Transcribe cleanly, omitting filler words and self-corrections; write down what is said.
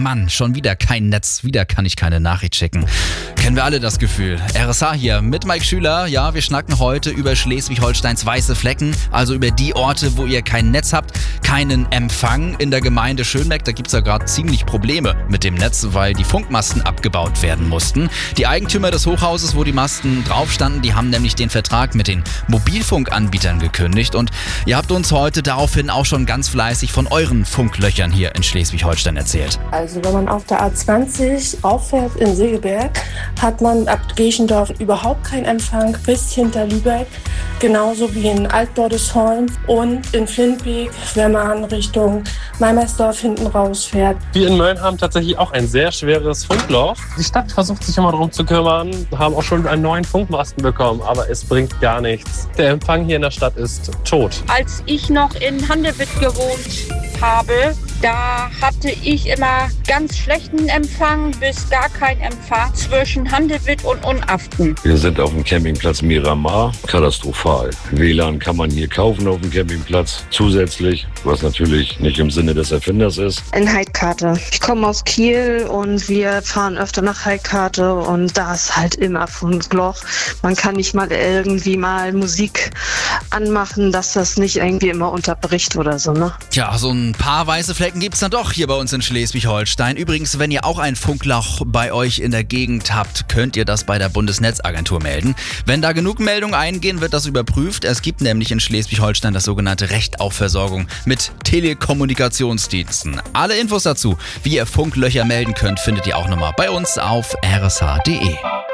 Mann, schon wieder kein Netz, wieder kann ich keine Nachricht schicken. Kennen wir alle das Gefühl. RSH hier mit Mike Schüler. Ja, wir schnacken heute über Schleswig-Holsteins weiße Flecken, also über die Orte, wo ihr kein Netz habt, keinen Empfang. In der Gemeinde Schönbeck, da gibt's ja gerade ziemlich Probleme mit dem Netz, weil die Funkmasten abgebaut werden mussten. Die Eigentümer des Hochhauses, wo die Masten drauf standen, die haben nämlich den Vertrag mit den Mobilfunkanbietern gekündigt. Und ihr habt uns heute daraufhin auch schon ganz fleißig von euren Funklöchern hier in Schleswig-Holstein erzählt. Also wenn man auf der A20 auffährt in Segeberg, hat man ab Dreschendorf überhaupt keinen Empfang bis hinter Lübeck. Genauso wie in Altbordesholm und in Flintbeek, wenn man Richtung Meimersdorf hinten rausfährt. Wir in Mölln haben tatsächlich auch ein sehr schweres Funkloch. Die Stadt versucht sich immer darum zu kümmern, haben auch schon einen neuen Funkmasten bekommen, aber es bringt gar nichts. Der Empfang hier in der Stadt ist tot. Als ich noch in Handewitt gewohnt habe, da hatte ich immer ganz schlechten Empfang bis gar keinen Empfang zwischen Handewitt und Unaften. Wir sind auf dem Campingplatz Miramar, katastrophal. WLAN kann man hier kaufen auf dem Campingplatz zusätzlich, was natürlich nicht im Sinne des Erfinders ist. In Heidkarte. Ich komme aus Kiel und wir fahren öfter nach Heidkarte und da ist halt immer Funkloch. Man kann nicht mal irgendwie mal Musik anmachen, dass das nicht irgendwie immer unterbricht oder so, ne? Tja, so ein paar weiße Flecken gibt's dann doch hier bei uns in Schleswig-Holstein. Übrigens, wenn ihr auch ein Funkloch bei euch in der Gegend habt, könnt ihr das bei der Bundesnetzagentur melden. Wenn da genug Meldungen eingehen, wird das überprüft. Es gibt nämlich in Schleswig-Holstein das sogenannte Recht auf Versorgung mit Telekommunikationsdiensten. Alle Infos dazu, wie ihr Funklöcher melden könnt, findet ihr auch nochmal bei uns auf rsh.de.